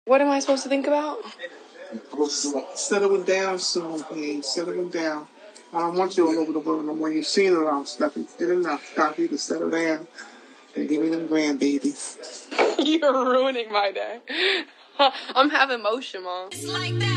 What am I supposed to think about? Settle it down soon, please. Settle it down. I don't want you all over the world no more. You've seen it all, stuff. You did enough. Time for you to settle down and give me them grandbabies. You're ruining my day. I'm having motion, Mom. It's like that.